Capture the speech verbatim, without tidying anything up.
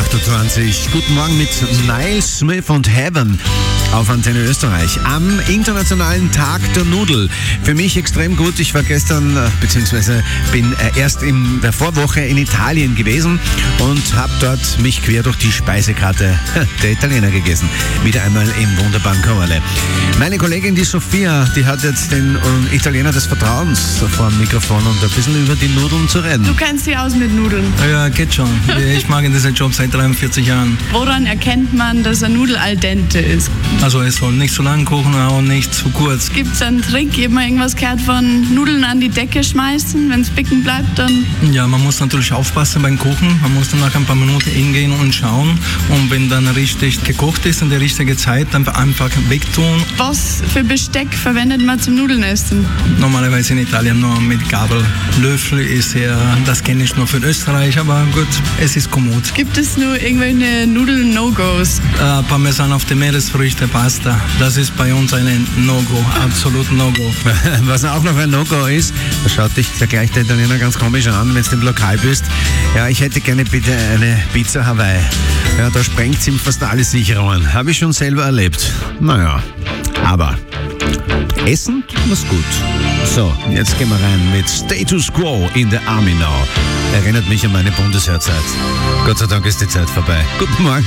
achtundzwanzig. Guten Morgen mit Niles Smith und Heaven auf Antenne Österreich. Am Internationalen Tag der Nudel. Für mich extrem gut. Ich war gestern, beziehungsweise bin erst in der Vorwoche in Italien gewesen und habe dort mich quer durch die Speisekarte der Italiener gegessen. Wieder einmal im wunderbaren Korale. Meine Kollegin, die Sophia, die hat jetzt den Italiener des Vertrauens vor dem Mikrofon und ein bisschen über die Nudeln zu reden. Du kennst dich aus mit Nudeln. Ja, geht schon. Ich mache diesen Job seit dreiundvierzig Jahren. Woran erkennt man, dass eine Nudel al dente ist? Also es soll nicht zu lang kochen, aber nicht zu kurz. Gibt es einen Trick? Ich habe mal irgendwas gehört von Nudeln an die Decke schmeißen, wenn es bicken bleibt, dann... Ja, man muss natürlich aufpassen beim Kochen. Man muss dann nach ein paar Minuten hingehen und schauen. Und wenn dann richtig gekocht ist in der richtigen Zeit, dann einfach wegtun. Was für Besteck verwendet man zum Nudeln essen? Normalerweise in Italien nur mit Gabel. Löffel ist ja, das kenne ich nur für Österreich, aber gut, es ist kommod. Gibt es nur irgendwelche Nudeln-No-Gos? Äh, Parmesan auf die Meeresfrüchte, Pasta. Das ist bei uns ein No-Go, absolut No-Go. Was auch noch ein No-Go ist, da schaut dich der gleich der Italiener ganz komisch an, wenn du im Lokal bist. Ja, ich hätte gerne bitte eine Pizza Hawaii. Ja, da sprengt ihm fast alle Sicherungen. Habe ich schon selber erlebt. Naja, aber Essen was gut. So, jetzt gehen wir rein mit Status Quo in the Army Now. Erinnert mich an meine Bundesheerzeit. Gott sei Dank ist die Zeit vorbei. Guten Morgen.